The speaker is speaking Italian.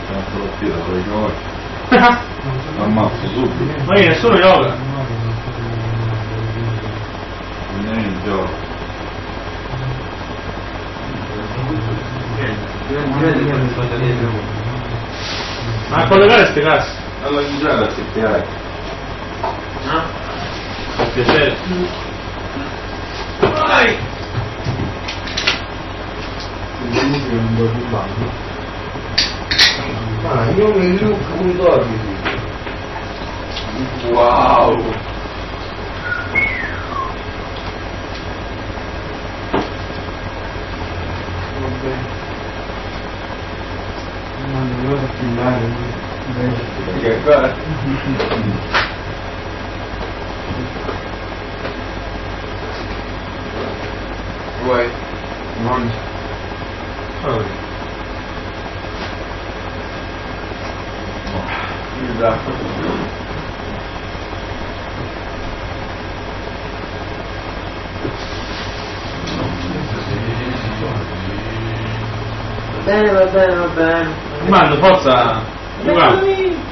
Tanto la tira, lo yoga. Ammazzo subito. Ma io nessuno yoga. Non è il gioco. Ma a collegare ste cazzo? Alla guidare se ti hai. No? Per piacere. Vai! Ma io mi look come dormi. Wow! Non devo filmare. Che fare? Vuoi? Non. Va bene. Mando, forza! Giocare.